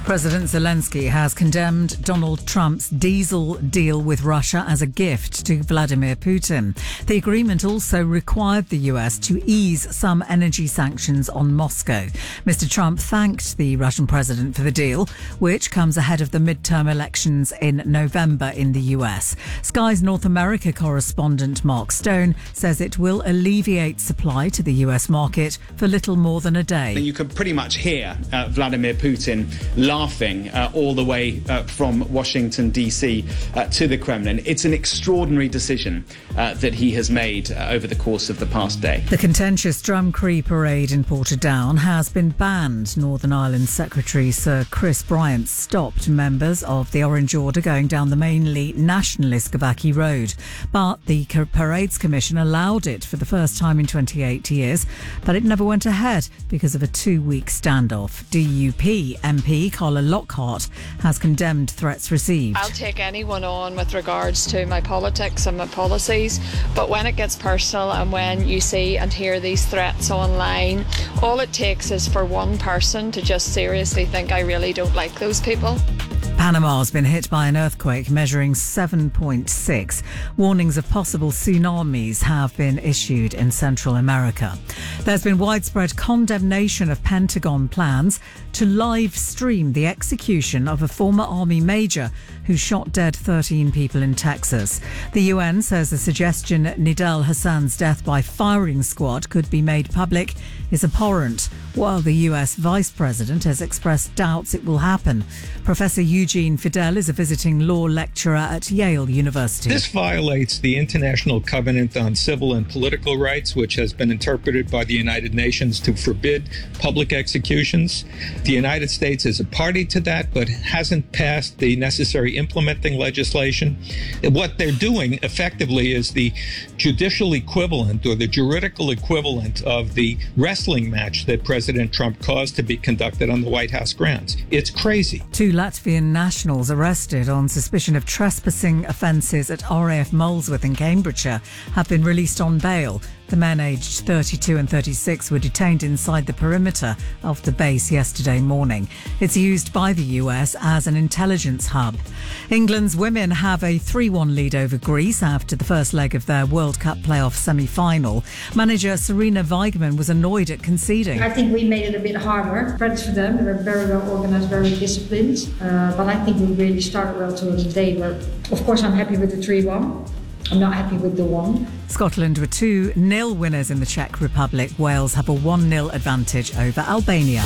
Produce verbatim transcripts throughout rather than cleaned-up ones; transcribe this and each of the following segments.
President Zelensky has condemned Donald Trump's diesel deal with Russia as a gift to Vladimir Putin. The agreement also required the U S to ease some energy sanctions on Moscow. Mister Trump thanked the Russian president for the deal, which comes ahead of the midterm elections in November in the U S. Sky's North America correspondent Mark Stone says it will alleviate supply to the U S market for little more than a day. You can pretty much hear uh, Vladimir Putin laughing uh, all the way uh, from Washington, D C uh, to the Kremlin. It's an extraordinary decision uh, that he has made uh, over the course of the past day. The contentious Drumcree parade in Portadown has been banned. Northern Ireland Secretary Sir Chris Bryant stopped members of the Orange Order going down the mainly nationalist Gavaki Road. But the Parades Commission allowed it for the first time in twenty-eight years, but it never went ahead because of a two-week standoff. D U P M P Carla Lockhart has condemned threats received. I'll take anyone on with regards to my politics and my policies, but when it gets personal and when you see and hear these threats online, all it takes is for one person to just seriously think I really don't like those people. Panama's been hit by an earthquake measuring seven point six. Warnings of possible tsunamis have been issued in Central America. There's been widespread condemnation of Pentagon plans to live stream the execution of a former army major who shot dead thirteen people in Texas. The U N says the suggestion Nidal Hassan's death by firing squad could be made public is abhorrent, while the U S Vice President has expressed doubts it will happen. Professor Eugene Fidel is a visiting law lecturer at Yale University. This violates the International Covenant on Civil and Political Rights, which has been interpreted by the United Nations to forbid public executions. The United States is a party to that, but hasn't passed the necessary implementing legislation. What they're doing effectively is the judicial equivalent or the juridical equivalent of the wrestling match that President Trump caused to be conducted on the White House grounds. It's crazy. Two Latvian nationals arrested on suspicion of trespassing offences at R A F Molesworth in Cambridgeshire have been released on bail. The men aged thirty-two and thirty-six were detained inside the perimeter of the base yesterday morning. It's used by the U S as an intelligence hub. England's women have a three one lead over Greece after the first leg of their World Cup playoff semi-final. Manager Serena Weigmann was annoyed at conceding. I think we made it a bit harder. Credits for them. They were very well organised, very disciplined. Uh, but I think we really started well towards the day. But of course, I'm happy with the three one. I'm not happy with the one. Scotland were two nil winners in the Czech Republic. Wales have a one nil advantage over Albania.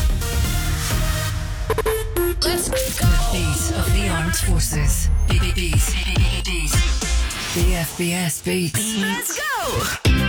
Let's go. The beat of the armed forces. Beat, beat, beat, beat. The F B S beats. Let's go.